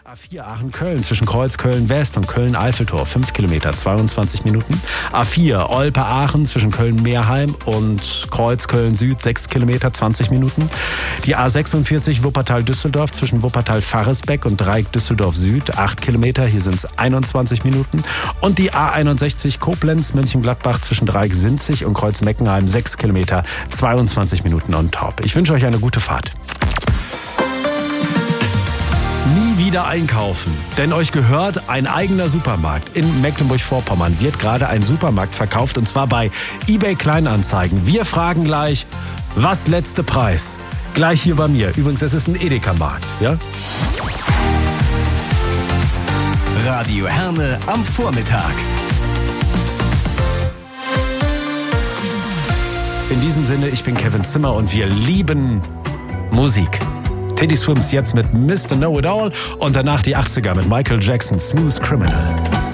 A4 Aachen-Köln zwischen Kreuzköln-West und Köln-Eiffeltor 5 Kilometer, 22 Minuten. A4 Olpe-Aachen zwischen Köln-Meerheim und Kreuzköln-Süd 6 Kilometer, 20 Minuten. Die A46 Wuppertal-Düsseldorf zwischen Wuppertal-Faresbeck und Dreieck-Düsseldorf-Süd 8 Kilometer, hier sind es 21 Minuten. Und die A61 Koblenz-Mönchengladbach zwischen Dreieck-Sinzig und Kreuz-Meckenheim 6 Kilometer, 22 Minuten on top. Ich wünsche euch eine gute Fahrt. Nie wieder einkaufen, denn euch gehört ein eigener Supermarkt. In Mecklenburg-Vorpommern wird gerade ein Supermarkt verkauft und zwar bei eBay Kleinanzeigen. Wir fragen gleich, was letzte Preis? Gleich hier bei mir. Übrigens, es ist ein Edeka-Markt, ja? Radio Herne am Vormittag. In diesem Sinne, ich bin Kevin Zimmer und wir lieben Musik. Teddy Swims jetzt mit Mr. Know-It-All und danach die 80er mit Michael Jackson, Smooth Criminal.